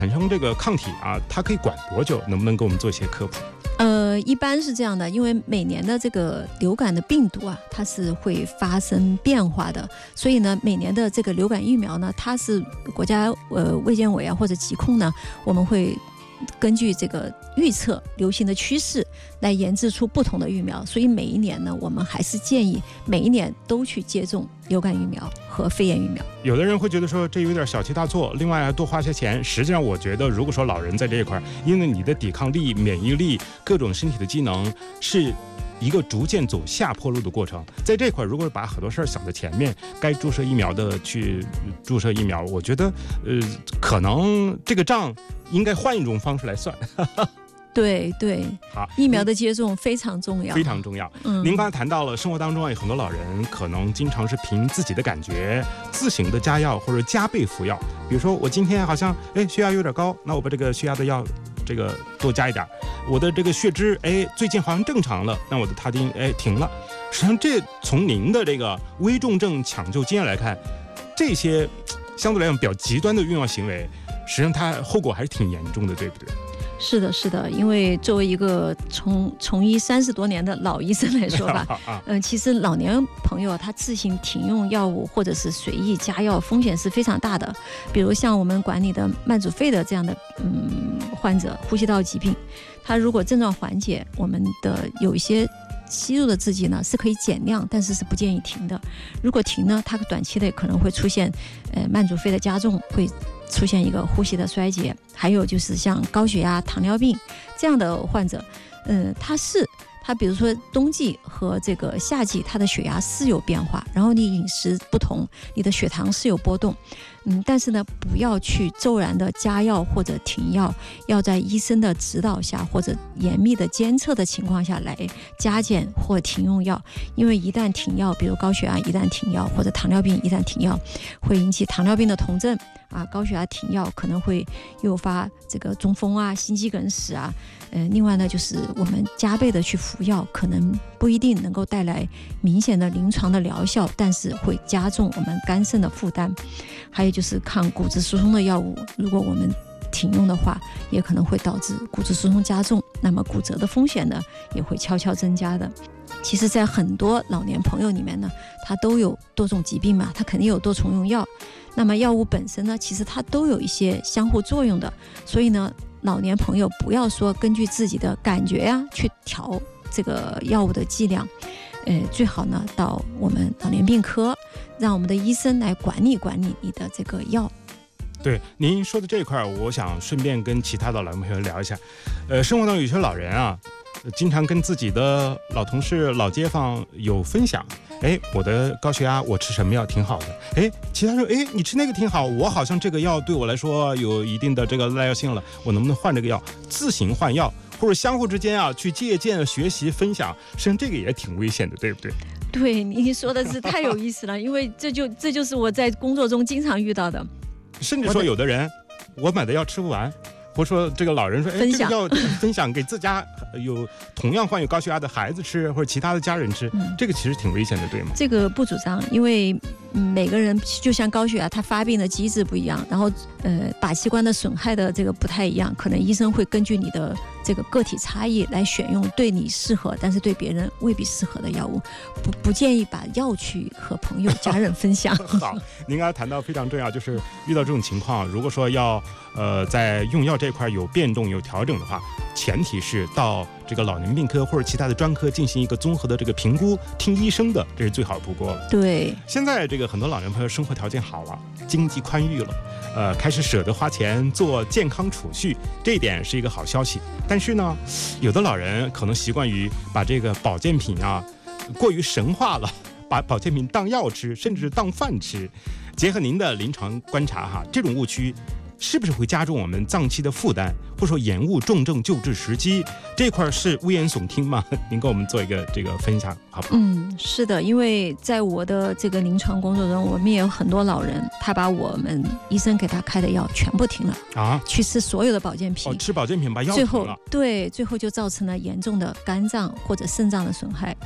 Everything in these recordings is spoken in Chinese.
产生这个抗体啊，它可以管多久？能不能给我们做一些科普？ 一般是这样的，因为每年的这个流感的病毒啊，它是会发生变化的，所以呢，每年的这个流感疫苗呢，它是国家卫健委啊或者疾控呢，我们会根据这个预测流行的趋势来研制出不同的疫苗，所以每一年呢，我们还是建议每一年都去接种流感疫苗和肺炎疫苗。 有的人会觉得说这有点小题大做，另外还多花些钱。实际上我觉得，如果说老人在这一块，因为你的抵抗力、免疫力、各种身体的机能是一个逐渐走下坡路的过程，在这块如果把很多事儿想在前面，该注射疫苗的去注射疫苗，我觉得可能这个账应该换一种方式来算。 对对， 好， 疫苗的接种非常重要， 非常重要。您刚才谈到了生活当中有很多老人可能经常是凭自己的感觉自行的加药或者加倍服药，比如说我今天好像血压有点高，那我把这个血压的药这个多加一点，我的这个血脂最近好像正常了，那我的他汀停了。实际上这从您的这个危重症抢救经验来看，这些相对来讲比较极端的用药行为，实际上它后果还是挺严重的，对不对？ 是的，是的，因为作为一个从医30多年的老医生来说吧，其实老年朋友他自行停用药物或者是随意加药，风险是非常大的。比如像我们管理的慢阻肺的这样的患者，呼吸道疾病，他如果症状缓解，我们的有一些吸入的制剂呢是可以减量，但是不建议停的。如果停呢，它短期内可能会出现慢阻肺的加重，会出现一个呼吸的衰竭。还有就是像高血压、糖尿病这样的患者，他比如说冬季和这个夏季，他的血压是有变化，然后你饮食不同，你的血糖是有波动，但是呢，不要去骤然的加药或者停药，要在医生的指导下或者严密的监测的情况下来加减或停用药，因为一旦停药，比如高血压一旦停药，或者糖尿病一旦停药，会引起糖尿病的酮症啊，高血压停药可能会诱发这个中风啊、心肌梗死啊。另外呢，就是我们加倍的去服药，可能不一定能够带来明显的临床的疗效，但是会加重我们肝肾的负担。还有就是抗骨质疏松的药物，如果我们停用的话，也可能会导致骨质疏松加重，那么骨折的风险呢也会悄悄增加的。其实在很多老年朋友里面呢，他都有多种疾病嘛，他肯定有多重用药，那么药物本身呢，其实它都有一些相互作用的，所以呢，老年朋友不要说根据自己的感觉呀去调这个药物的剂量，最好呢到我们老年病科，让我们的医生来管理你的这个药。 对您说的这一块，我想顺便跟其他的老年朋友聊一下。生活当中有些老人啊，经常跟自己的老同事、老街坊有分享，我的高血压我吃什么药挺好的，其他人说你吃那个挺好，我好像这个药对我来说有一定的这个耐药性了，我能不能换这个药？自行换药或者相互之间啊去借鉴、学习、分享，实际上这个也挺危险的，对不对？ 对，你说的是太有意思了，因为这就是我在工作中经常遇到的。 甚至说有的人我买的药吃不完，或者说这个老人说这个药分享给自家有同样患有高血压的孩子吃，或者其他的家人吃，这个其实挺危险的，对吗？ 这个不主张，因为每个人就像高血压，它发病的机制不一样，然后靶器官的损害的这个不太一样，可能医生会根据你的这个个体差异来选用对你适合，但是对别人未必适合的药物，不建议把药去和朋友、家人分享。 好，您刚才谈到非常重要，就是遇到这种情况，如果说要在用药这块有变动、有调整的话，前提是到这个老年病科或者其他的专科进行一个综合的这个评估，听医生的，这是最好不过了。 对， 现在这个很多老年朋友生活条件好了，经济宽裕了，开始舍得花钱做健康储蓄，这一点是一个好消息。但是呢，有的老人可能习惯于把这个保健品啊过于神化了，把保健品当药吃，甚至当饭吃。结合您的临床观察哈，这种误区是不是会加重我们脏器的负担，或者说延误重症救治时机？这块是危言耸听吗？您跟我们做一个这个分享好不好？ 是的，因为在我的这个临床工作中，我们也有很多老人，他把我们医生给他开的药全部停了啊，去吃所有的保健品， 吃保健品把药停了， 最后就造成了严重的肝脏或者肾脏的损害。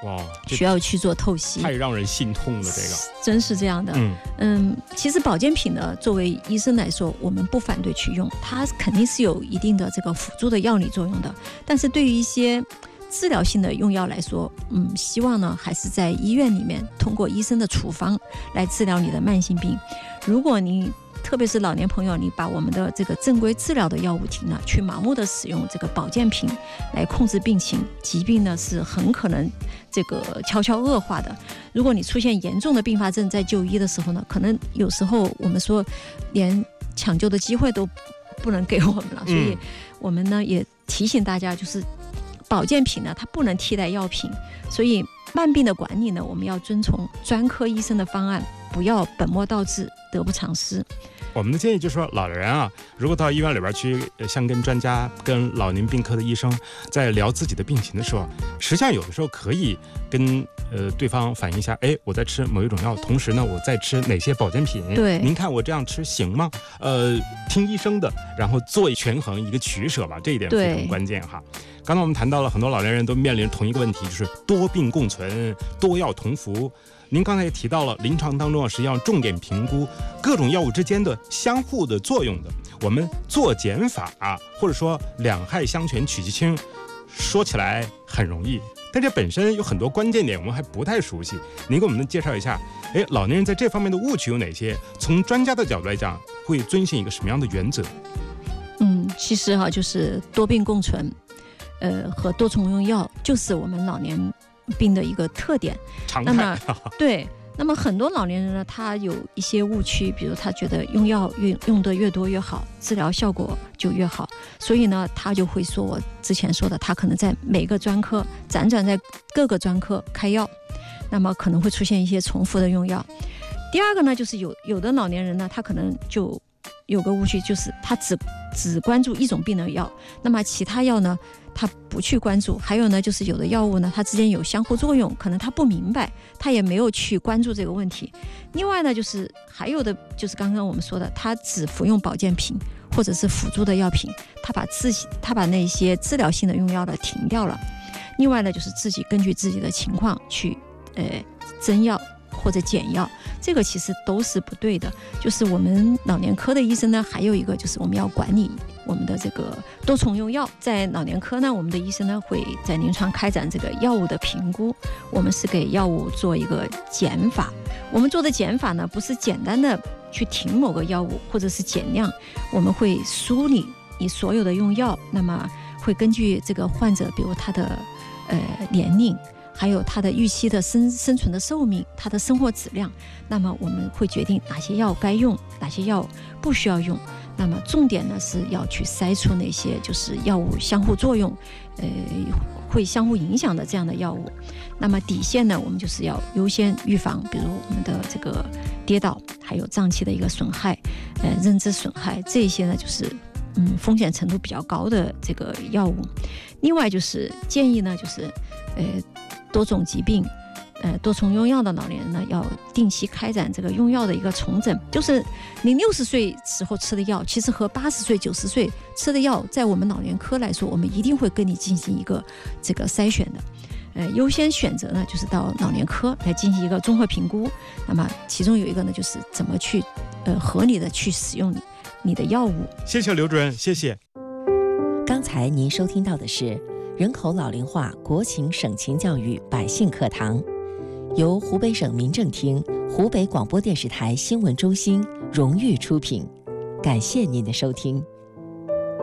哇， 需要去做透析， 太让人心痛了，这个真是这样的。其实保健品呢，作为医生来说，我们不反对去用，它肯定是有一定的这个辅助的药理作用的。但是对于一些治疗性的用药来说，希望呢还是在医院里面通过医生的处方来治疗你的慢性病。如果你特别是老年朋友，你把我们的这个正规治疗的药物停了，去盲目的使用这个保健品来控制病情，疾病呢是很可能这个悄悄恶化的。如果你出现严重的并发症，在就医的时候呢，可能有时候我们说连抢救的机会都不能给我们了。所以我们呢也提醒大家，就是保健品呢它不能替代药品，所以慢病的管理呢，我们要遵从专科医生的方案，不要本末倒置，得不偿失。 我们的建议就是说，老人啊，如果到医院里边去，像跟专家、跟老年病科的医生在聊自己的病情的时候，实际上有的时候可以跟对方反映一下，我在吃某一种药，同时呢，我在吃哪些保健品？ 对， 您看我这样吃行吗？听医生的，然后做权衡一个取舍吧，这一点非常关键哈。刚才我们谈到了很多老年人都面临同一个问题，就是多病共存、多药同服。您刚才也提到了，临床当中实际上重点评估各种药物之间的相互的作用的。我们做减法或者说两害相权取其轻，说起来很容易，但这本身有很多关键点我们还不太熟悉。您给我们介绍一下，老年人在这方面的误区有哪些？从专家的角度来讲，会遵循一个什么样的原则？ 其实就是多病共存，和多重用药，就是我们老年病的一个特点。 常态。 那么对，那么很多老年人呢，他有一些误区，比如他觉得用药用得越多越好，治疗效果就越好，所以呢，他就会说我之前说的，他可能在每个专科辗转在各个专科开药，那么可能会出现一些重复的用药。第二个呢，就是有的老年人呢，他可能就有个误区，就是他只关注一种病的药，那么其他药呢他不去关注。还有呢，就是有的药物呢它之间有相互作用，可能他不明白，他也没有去关注这个问题。另外呢，就是还有的就是刚刚我们说的，他只服用保健品或者是辅助的药品，他把那些治疗性的用药呢停掉了。另外呢，就是自己根据自己的情况去增药或者减药，这个其实都是不对的。就是我们老年科的医生呢，还有一个就是我们要管理我们的这个多重用药。在老年科呢，我们的医生呢会在临床开展这个药物的评估，我们是给药物做一个减法。我们做的减法呢，不是简单的去停某个药物或者是减量，我们会梳理你所有的用药，那么会根据这个患者，比如他的年龄，还有他的预期的生存的寿命，他的生活质量，那么我们会决定哪些药该用，哪些药不需要用。那么重点呢是要去筛出那些就是药物相互作用，会相互影响的这样的药物。那么底线呢，我们就是要优先预防，比如我们的这个跌倒，还有脏器的一个损害，认知损害，这些呢就是风险程度比较高的这个药物。另外就是建议呢，就是多种疾病多重用药的老年人呢，要定期开展这个用药的一个重诊。就是你60岁时候吃的药，其实和80岁90岁吃的药，在我们老年科来说，我们一定会跟你进行一个这个筛选的。优先选择呢，就是到老年科来进行一个综合评估。那么其中有一个呢，就是怎么去合理的去使用你的药物。 谢谢刘主任，谢谢。 刚才您收听到的是人口老龄化国情省情教育百姓课堂，由湖北省民政厅、湖北广播电视台新闻中心荣誉出品。感谢您的收听。